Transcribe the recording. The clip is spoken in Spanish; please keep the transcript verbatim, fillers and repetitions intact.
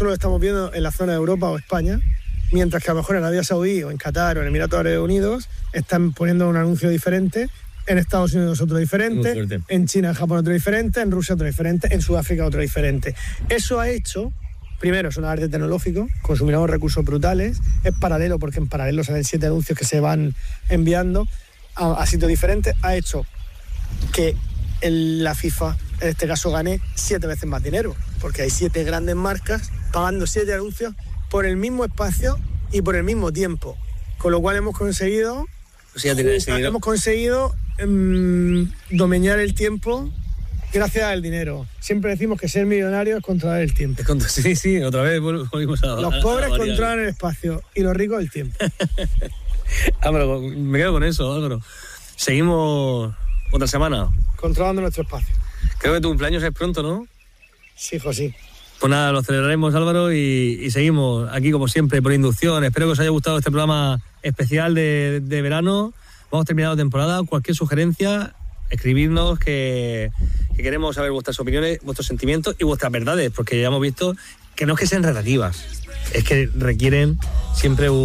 solo lo estamos viendo en la zona de Europa o España, mientras que a lo mejor en Arabia Saudí o en Qatar o en Emiratos Árabes Unidos están poniendo un anuncio diferente, en Estados Unidos otro diferente, en China, en Japón otro diferente, en Rusia otro diferente, en Sudáfrica otro diferente. Eso ha hecho, primero, es un arte tecnológico, consumiremos recursos brutales, es paralelo porque en paralelo salen siete anuncios que se van enviando a, a sitios diferentes, ha hecho que el, la FIFA, en este caso, gane siete veces más dinero, porque hay siete grandes marcas pagando siete anuncios por el mismo espacio y por el mismo tiempo, con lo cual hemos conseguido, o sea, hemos conseguido um, domeñar el tiempo gracias al dinero. Siempre decimos que ser millonario es controlar el tiempo. Es contra... Sí, sí, otra vez volvimos a... Los pobres a, a controlan el espacio y los ricos el tiempo. Álvaro, me quedo con eso, Álvaro. Seguimos otra semana. Controlando nuestro espacio. Creo que tu cumpleaños es pronto, ¿no? Sí, José. Pues nada, lo celebraremos, Álvaro, y, y seguimos aquí como siempre por inducción. Espero que os haya gustado este programa especial de, de verano. Vamos terminando la temporada. Cualquier sugerencia, escribidnos, que, que queremos saber vuestras opiniones, vuestros sentimientos y vuestras verdades, porque ya hemos visto que no es que sean relativas, es que requieren siempre un